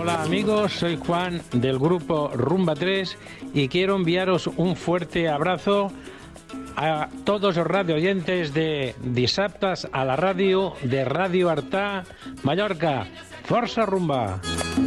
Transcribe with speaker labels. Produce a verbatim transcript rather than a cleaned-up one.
Speaker 1: Hola amigos, soy Juan del grupo Rumba tres y quiero enviaros un fuerte abrazo a todos los radio oyentes de Dissabtes a la radio de Radio Artà Mallorca. Força Rumba!